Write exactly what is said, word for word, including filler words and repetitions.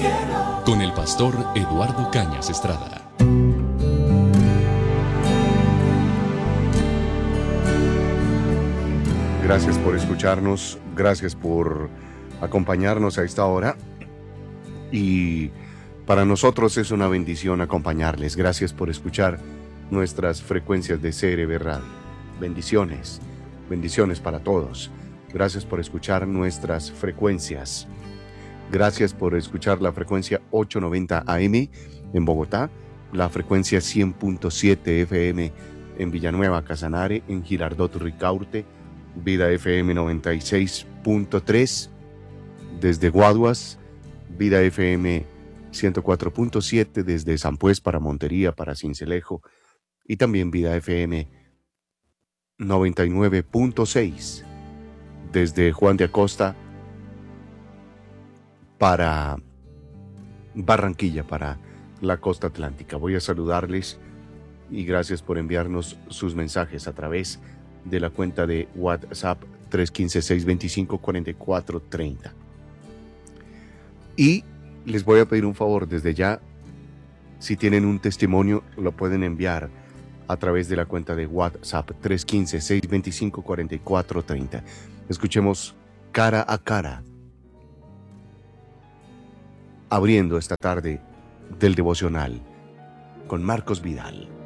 cielo. Con el pastor Eduardo Cañas Estrada. Gracias por escucharnos, gracias por acompañarnos a esta hora. Y para nosotros es una bendición acompañarles. Gracias por escuchar nuestras frecuencias de C R B Radio. Bendiciones, bendiciones para todos. Gracias por escuchar nuestras frecuencias. Gracias por escuchar la frecuencia ochocientos noventa A M en Bogotá, la frecuencia cien punto siete F M en Villanueva, Casanare, en Girardot, Ricaurte, Vida F M noventa y seis punto tres desde Guaduas, Vida F M ciento cuatro punto siete desde San Pues para Montería, para Sincelejo, y también Vida F M noventa y nueve punto seis desde Juan de Acosta para Barranquilla, para la costa atlántica. Voy a saludarles y gracias por enviarnos sus mensajes a través de la cuenta de WhatsApp tres uno cinco, seis dos cinco, cuatro cuatro tres cero. Y les voy a pedir un favor desde ya. Si tienen un testimonio, lo pueden enviar a través de la cuenta de WhatsApp tres uno cinco, seis dos cinco, cuatro cuatro tres cero. Escuchemos Cara a Cara, abriendo esta tarde del devocional con Marcos Vidal.